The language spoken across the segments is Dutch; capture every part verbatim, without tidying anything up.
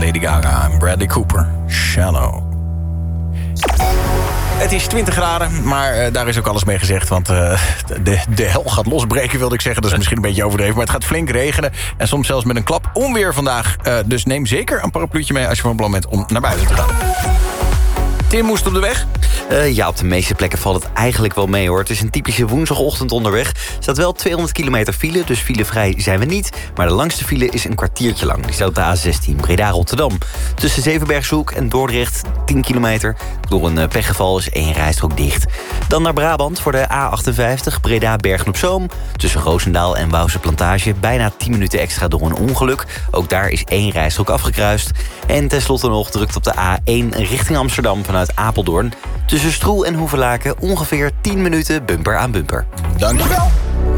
Lady Gaga en Bradley Cooper. Shallow. Het is twintig graden, maar uh, daar is ook alles mee gezegd. Want uh, de, de hel gaat losbreken, wilde ik zeggen. Dat is misschien een beetje overdreven. Maar het gaat flink regenen. En soms zelfs met een klap onweer vandaag. Uh, dus neem zeker een parapluutje mee als je van plan bent om naar buiten te gaan. Tim moest op de weg. Uh, ja, op de meeste plekken valt het eigenlijk wel mee, hoor. Het is een typische woensdagochtend onderweg. Er staat wel tweehonderd kilometer file, dus filevrij zijn we niet. Maar de langste file is een kwartiertje lang. Die staat op de A zestien Breda-Rotterdam. Tussen Zevenbergshoek en Dordrecht, tien kilometer. Door een pechgeval is één rijstrook dicht. Dan naar Brabant voor de A achtenvijftig Breda-Bergen-op-Zoom. Tussen Roosendaal en Wouwse Plantage. Bijna tien minuten extra door een ongeluk. Ook daar is één rijstrook afgekruist. En tenslotte nog drukt op de A één richting Amsterdam vanuit Apeldoorn. Tussen Stroe en Hoevelaken ongeveer tien minuten bumper aan bumper. Dankjewel.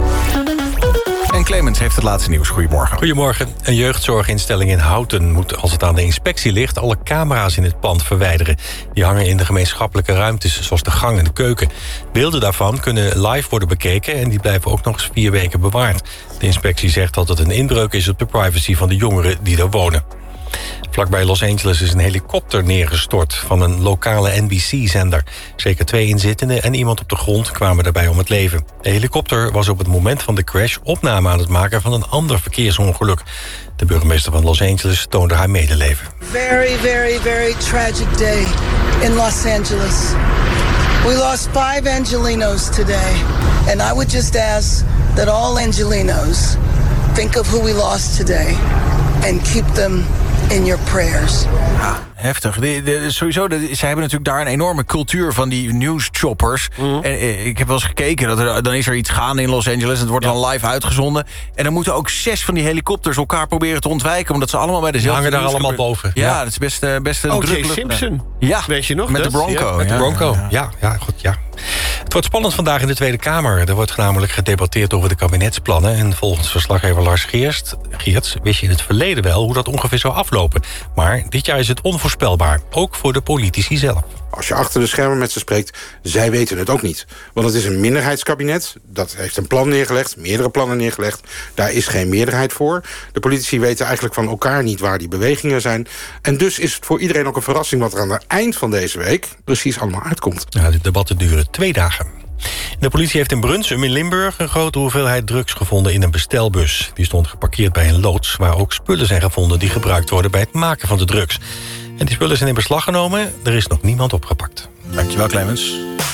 En Clemens heeft het laatste nieuws. Goedemorgen. Goedemorgen. Een jeugdzorginstelling in Houten moet, als het aan de inspectie ligt, alle camera's in het pand verwijderen. Die hangen in de gemeenschappelijke ruimtes, zoals de gang en de keuken. Beelden daarvan kunnen live worden bekeken en die blijven ook nog eens vier weken bewaard. De inspectie zegt dat het een inbreuk is op de privacy van de jongeren die daar wonen. Vlakbij Los Angeles is een helikopter neergestort van een lokale N B C-zender. Zeker twee inzittenden en iemand op de grond kwamen daarbij om het leven. De helikopter was op het moment van de crash opname aan het maken van een ander verkeersongeluk. De burgemeester van Los Angeles toonde haar medeleven. Very, very, very tragic day in Los Angeles. We lost five Angelinos today. And I would just ask that all Angelinos think of who we lost today and keep them in your prayers. Ja, heftig. De, de, sowieso, de, zij hebben natuurlijk daar een enorme cultuur van die nieuwschoppers. Mm-hmm. En, eh, ik heb wel eens gekeken, dat er, dan is er iets gaande in Los Angeles. En het wordt ja. dan live uitgezonden. En dan moeten ook zes van die helikopters elkaar proberen te ontwijken. Omdat ze allemaal bij dezelfde... Die hangen daar allemaal boven. Ja, ja, dat is best, uh, best een O J druk... Simpson. Ja, weet je nog? met dat? de Bronco. Ja, met ja, de Bronco, ja, ja, ja, goed, ja. Het wordt spannend vandaag in de Tweede Kamer. Er wordt namelijk gedebatteerd over de kabinetsplannen. En volgens verslaggever Lars Geerts, Geerts wist je in het verleden wel hoe dat ongeveer zou aflopen. Maar dit jaar is het onvoorspelbaar, ook voor de politici zelf. Als je achter de schermen met ze spreekt, zij weten het ook niet. Want het is een minderheidskabinet, dat heeft een plan neergelegd, meerdere plannen neergelegd. Daar is geen meerderheid voor. De politici weten eigenlijk van elkaar niet waar die bewegingen zijn. En dus is het voor iedereen ook een verrassing wat er aan het eind van deze week precies allemaal uitkomt. Ja, de debatten duren twee dagen. De politie heeft in Brunsum in Limburg een grote hoeveelheid drugs gevonden in een bestelbus. Die stond geparkeerd bij een loods waar ook spullen zijn gevonden die gebruikt worden bij het maken van de drugs. En die spullen zijn in beslag genomen. Er is nog niemand opgepakt. Dankjewel, Clemens.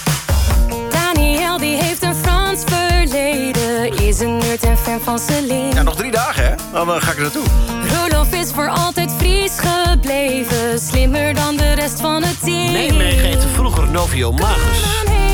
Daniel die heeft een Frans verleden. Is een nerd en fan van Celine. Ja, nog drie dagen, hè? Dan ga ik er naartoe. Roloff is voor altijd Fries gebleven. Slimmer dan de rest van het team. Nijmegen heette vroeger Novio Magus.